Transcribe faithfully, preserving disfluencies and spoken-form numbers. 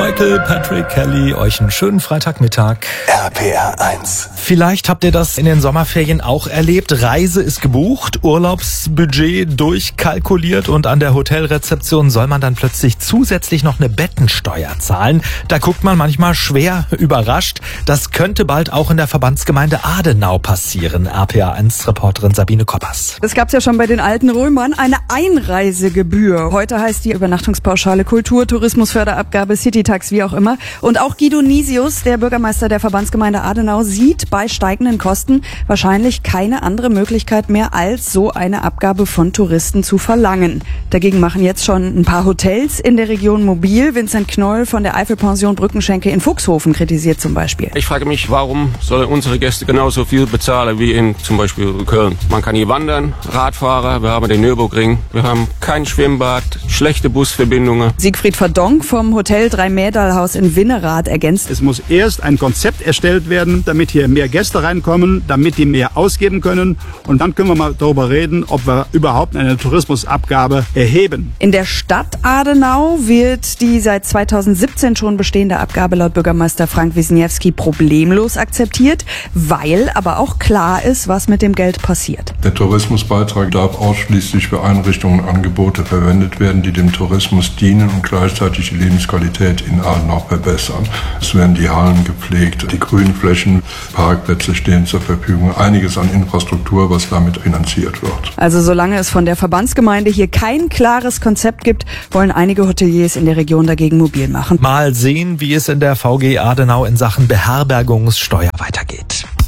Michael Patrick Kelly, euch einen schönen Freitagmittag. R P R eins. Vielleicht habt ihr das in den Sommerferien auch erlebt. Reise ist gebucht, Urlaubsbudget durchkalkuliert und an der Hotelrezeption soll man dann plötzlich zusätzlich noch eine Bettensteuer zahlen. Da guckt man manchmal schwer überrascht. Das könnte bald auch in der Verbandsgemeinde Adenau passieren. R P R eins Reporterin Sabine Koppers. Das gab's ja schon bei den alten Römern, eine Einreisegebühr. Heute heißt die Übernachtungspauschale Kultur, Tourismusförderabgabe, Citytax, wie auch immer. Und auch Guido Nisius, der Bürgermeister der Verbandsgemeinde Adenau, sieht bei steigenden Kosten wahrscheinlich keine andere Möglichkeit mehr, als so eine Abgabe von Touristen zu verlangen. Dagegen machen jetzt schon ein paar Hotels in der Region mobil. Vincent Knoll von der Eifelpension Brückenschenke in Fuchshofen kritisiert zum Beispiel. Ich frage mich, warum sollen unsere Gäste genauso viel bezahlen wie in zum Beispiel Köln? Man kann hier wandern, Radfahrer, wir haben den Nürburgring, wir haben kein Schwimmbad, schlechte Busverbindungen. Siegfried Verdonk vom Hotel Dreimäderlhaus in Winnerath ergänzt. Es muss erst ein Konzept erstellt werden, damit hier mehr Gäste reinkommen, damit die mehr ausgeben können. Und dann können wir mal darüber reden, ob wir überhaupt eine Tourismusabgabe erheben. In der Stadt Adenau wird die seit zweitausendsiebzehn schon bestehende Abgabe laut Bürgermeister Frank Wisniewski problemlos akzeptiert, weil aber auch klar ist, was mit dem Geld passiert. Der Tourismusbeitrag darf ausschließlich für Einrichtungen und Angebote verwendet werden, die dem Tourismus dienen und gleichzeitig die Lebensqualität in Adenau verbessern. Es werden die Hallen gepflegt, die Grünflächen, Parkplätze stehen zur Verfügung, einiges an Infrastruktur, was damit finanziert wird. Also solange es von der Verbandsgemeinde hier kein klares Konzept gibt, wollen einige Hoteliers in der Region dagegen mobil machen. Mal sehen, wie es in der V G Adenau in Sachen Beherbergungssteuer weitergeht.